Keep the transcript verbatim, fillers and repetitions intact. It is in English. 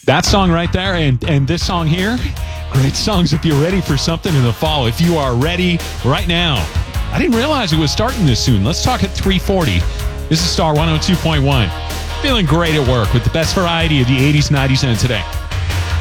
That song right there and, and this song here, great songs if you're ready for something in the fall. If you are ready right now. I didn't realize it was starting this soon. Let's talk at three forty. This is Star one oh two point one. Feeling great at work with the best variety of the eighties, nineties, and today.